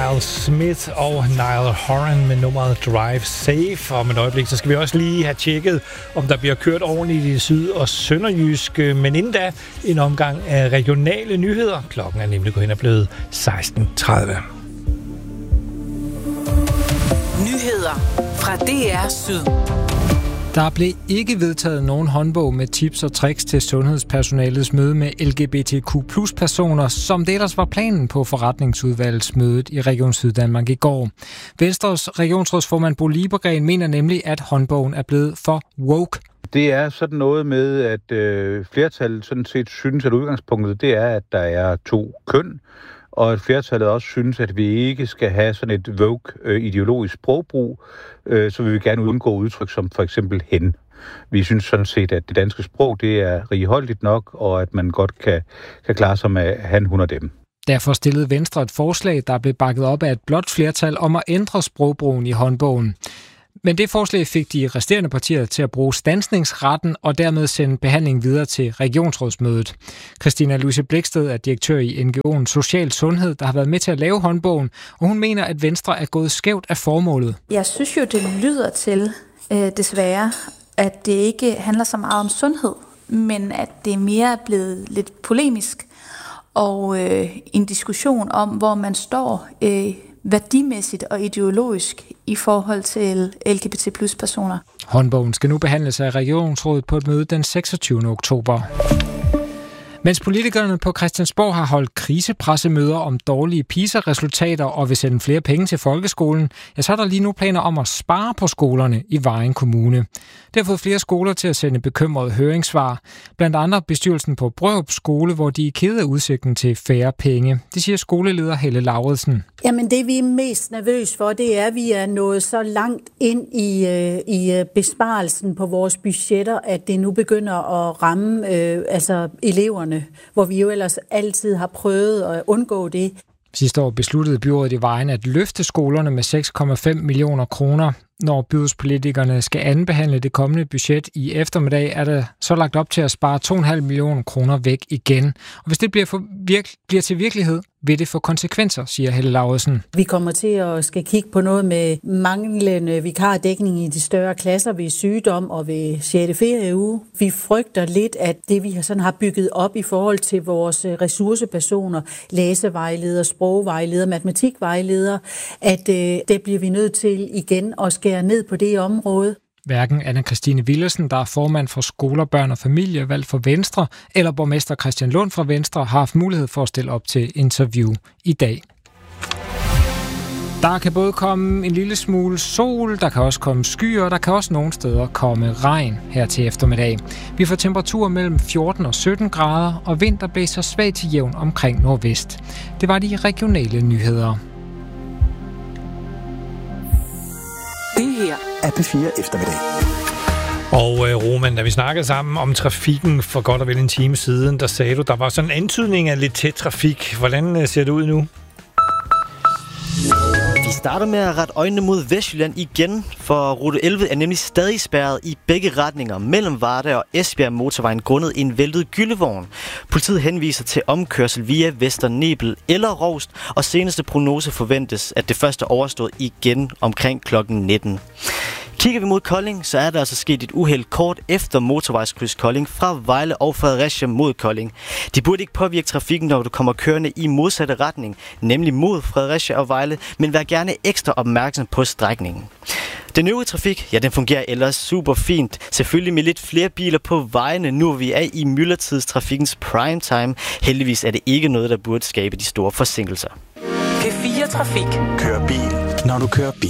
Miles Smith og Niall Horan med nummeret Drive Safe. Om et øjeblik, så skal vi også lige have tjekket, om der bliver kørt ordentligt i syd- og sønderjyske. Men inden da, en omgang af regionale nyheder. Klokken er nemlig gået hen og blevet 16:30. Nyheder fra DR Syd. Der blev ikke vedtaget nogen håndbog med tips og tricks til sundhedspersonalets møde med LGBTQ+-personer, som det ellers var planen på forretningsudvalgsmødet i Region Syddanmark i går. Venstres regionsrådsformand Bo Liebergreen mener nemlig, at håndbogen er blevet for woke. Det er sådan noget med, at flertallet sådan set synes, at udgangspunktet det er, at der er 2 køn, og at flertallet også synes, at vi ikke skal have sådan et woke-ideologisk sprogbrug, så vil vi gerne undgå udtryk som for eksempel hen. Vi synes sådan set, at det danske sprog det er righoldigt nok, og at man godt kan klare sig med han, hun og dem. Derfor stillede Venstre et forslag, der blev bakket op af et blåt flertal om at ændre sprogbrugen i håndbogen. Men det forslag fik de resterende partier til at bruge standsningsretten og dermed sende behandlingen videre til regionsrådsmødet. Christina Louise Bliksted er direktør i NGO'en Social Sundhed, der har været med til at lave håndbogen, og hun mener, at Venstre er gået skævt af formålet. Jeg synes jo, det lyder til, desværre, at det ikke handler så meget om sundhed, men at det er mere blevet lidt polemisk og en diskussion om, hvor man står værdimæssigt og ideologisk i forhold til LGBT+-personer. Håndbogen skal nu behandles af regionsrådet på et møde den 26. oktober. Mens politikerne på Christiansborg har holdt krisepressemøder om dårlige PISA-resultater og vil sende flere penge til folkeskolen, ja, så er der lige nu planer om at spare på skolerne i Vejen Kommune. Det har fået flere skoler til at sende bekymrede høringssvar. Blandt andre bestyrelsen på Brørup Skole, hvor de er kede af udsigten til færre penge. Det siger skoleleder Helle Lauridsen. Jamen det vi er mest nervøs for, det er, at vi er nået så langt ind i besparelsen på vores budgetter, at det nu begynder at ramme eleverne, hvor vi jo ellers altid har prøvet at undgå det. Sidste år besluttede byrådet i Vejen at løfte skolerne med 6,5 millioner kroner. Når byrådspolitikerne skal andenbehandle det kommende budget i eftermiddag, er der så lagt op til at spare 2,5 millioner kroner væk igen. Og hvis det bliver til virkelighed, vil det få konsekvenser, siger Helle Lauridsen. Vi kommer til at skal kigge på noget med manglende vikardækning i de større klasser ved sygdom og ved 6. ferieuge. Vi frygter lidt, at det vi sådan har bygget op i forhold til vores ressourcepersoner, læsevejledere, sprogvejledere, matematikvejledere, at det bliver vi nødt til igen at skære ned på det område. Hverken Anna-Christine Willersen, der er formand for Skoler, Børn og Familie, valgt for Venstre, eller borgmester Christian Lund fra Venstre har haft mulighed for at stille op til interview i dag. Der kan både komme en lille smule sol, der kan også komme skyer, og der kan også nogle steder komme regn her til eftermiddag. Vi får temperaturer mellem 14 og 17 grader, og vind der blæser svagt til jævn omkring nordvest. Det var de regionale nyheder. Det her er P4 Eftermiddag. Og Roman, da vi snakkede sammen om trafikken for godt og vel en time siden, der sagde du, der var sådan en antydning af lidt tæt trafik. Hvordan ser det ud nu? Vi starter med at rette øjnene mod Vestjylland igen, for rute 11 er nemlig stadig spærret i begge retninger mellem Varde og Esbjerg motorvejen grundet en væltet gyldevogn. Politiet henviser til omkørsel via Vester Nebel eller Rovst, og seneste prognose forventes, at det første er overstået igen omkring klokken 19. Kigger vi mod Kolding, så er der altså sket et uheld kort efter motorvejskryds Kolding fra Vejle og Fredericia mod Kolding. Det burde ikke påvirke trafikken, når du kommer kørende i modsatte retning, nemlig mod Fredericia og Vejle, men vær gerne ekstra opmærksom på strækningen. Den øvrige trafik, ja, den fungerer ellers super fint. Selvfølgelig med lidt flere biler på vejene, nu vi er i myldretidstrafikkens prime time. Heldigvis er det ikke noget, der burde skabe de store forsinkelser. P4 Trafik. Kør bil, når du kører bil.